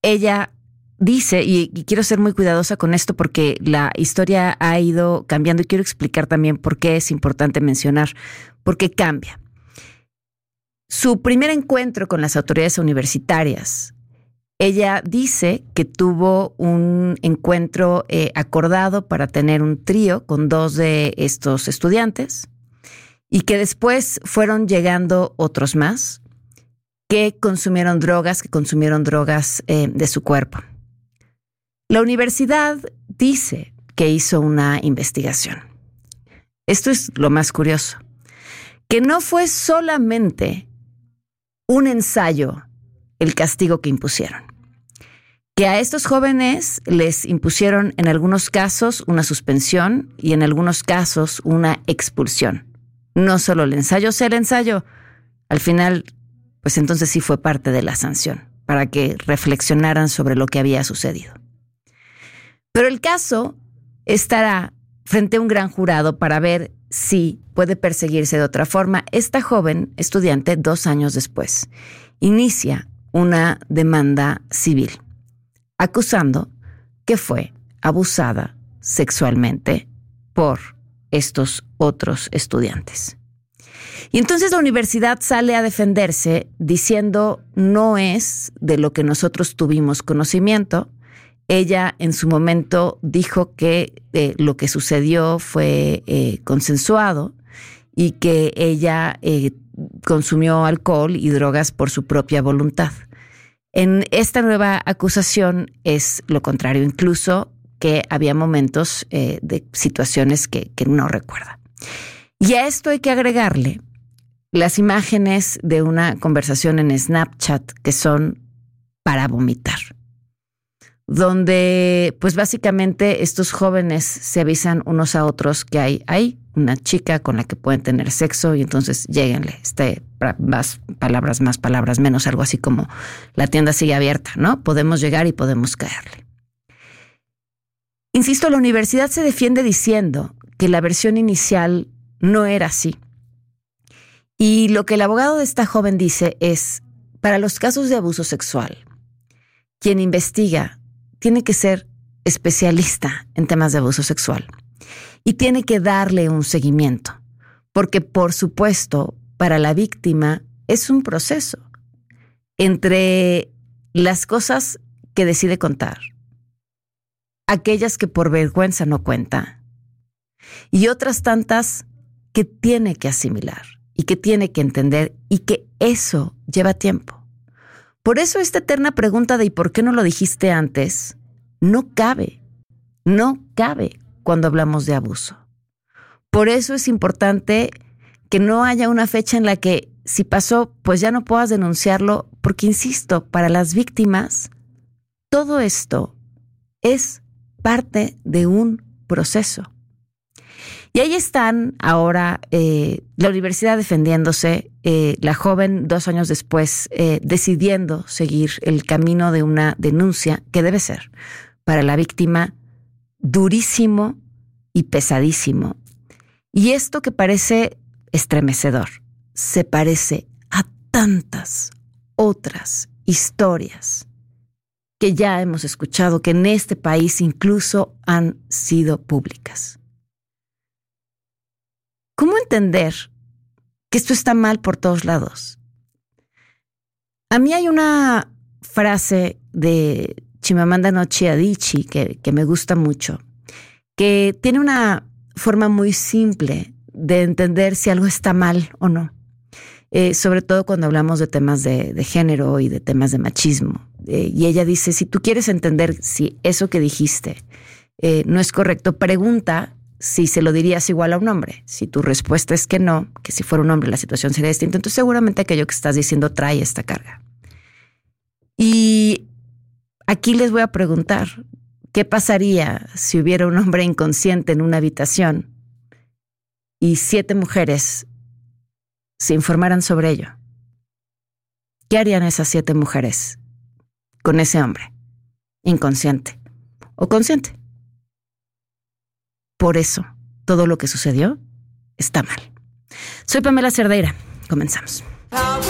ella dice, y quiero ser muy cuidadosa con esto porque la historia ha ido cambiando y quiero explicar también por qué es importante mencionar, por qué cambia. Su primer encuentro con las autoridades universitarias, ella dice que tuvo un encuentro acordado para tener un trío con 2 de estos estudiantes y que después fueron llegando otros más que consumieron drogas de su cuerpo. La universidad dice que hizo una investigación. Esto es lo más curioso, que no fue solamente un ensayo el castigo que impusieron, que a estos jóvenes les impusieron en algunos casos una suspensión y en algunos casos una expulsión. No solo el ensayo, el ensayo al final, pues entonces sí fue parte de la sanción, para que reflexionaran sobre lo que había sucedido. Pero el caso estará frente a un gran jurado para ver si puede perseguirse de otra forma. Esta joven estudiante, 2 años después, inicia una demanda civil, acusando que fue abusada sexualmente por estos otros estudiantes. Y entonces la universidad sale a defenderse diciendo no es de lo que nosotros tuvimos conocimiento. Ella en su momento dijo que lo que sucedió fue consensuado y que ella consumió alcohol y drogas por su propia voluntad. En esta nueva acusación es lo contrario, incluso que había momentos de situaciones que no recuerda. Y a esto hay que agregarle las imágenes de una conversación en Snapchat que son para vomitar, donde pues básicamente estos jóvenes se avisan unos a otros que hay una chica con la que pueden tener sexo y entonces lléguenle, más palabras menos, algo así como la tienda sigue abierta, ¿no? Podemos llegar y podemos caerle. Insisto, la universidad se defiende diciendo que la versión inicial no era así. Y lo que el abogado de esta joven dice es, para los casos de abuso sexual, quien investiga tiene que ser especialista en temas de abuso sexual y tiene que darle un seguimiento, porque por supuesto, para la víctima es un proceso entre las cosas que decide contar, aquellas que por vergüenza no cuenta y otras tantas que tiene que asimilar y que tiene que entender y que eso lleva tiempo. Por eso esta eterna pregunta de ¿y por qué no lo dijiste antes? No cabe cuando hablamos de abuso. Por eso es importante que no haya una fecha en la que si pasó, pues ya no puedas denunciarlo, porque insisto, para las víctimas, todo esto es parte de un proceso. Y ahí están ahora la universidad defendiéndose, la joven 2 años después decidiendo seguir el camino de una denuncia que debe ser para la víctima durísimo y pesadísimo. Y esto que parece estremecedor, se parece a tantas otras historias que ya hemos escuchado, que en este país incluso han sido públicas. ¿Cómo entender que esto está mal por todos lados? A mí hay una frase de Chimamanda Ngozi Adichie que me gusta mucho, que tiene una forma muy simple de entender si algo está mal o no, sobre todo cuando hablamos de temas de género y de temas de machismo. Y ella dice, si tú quieres entender si eso que dijiste no es correcto, pregunta si se lo dirías igual a un hombre. Si tu respuesta es que no, que si fuera un hombre la situación sería distinta, entonces seguramente aquello que estás diciendo trae esta carga. Y aquí les voy a preguntar, ¿qué pasaría si hubiera un hombre inconsciente en una habitación y 7 mujeres se informaran sobre ello? ¿Qué harían esas 7 mujeres con ese hombre inconsciente o consciente? Por eso, todo lo que sucedió está mal. Soy Pamela Cerdeira. Comenzamos.